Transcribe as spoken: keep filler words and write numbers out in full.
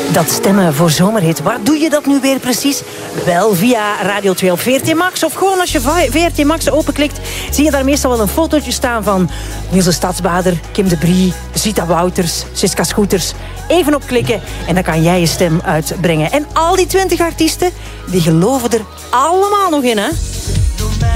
Dat stemmen voor zomerhit, waar doe je dat nu weer precies? Wel via Radio twee op V R T Max. Of gewoon als je V R T Max openklikt, zie je daar meestal wel een fotootje staan van Niels de Stadsbader, Kim de Brie, Zita Wouters, Siska Scooters. Even opklikken en dan kan jij je stem uitbrengen. En al die twintig artiesten, die geloven er allemaal nog in, hè?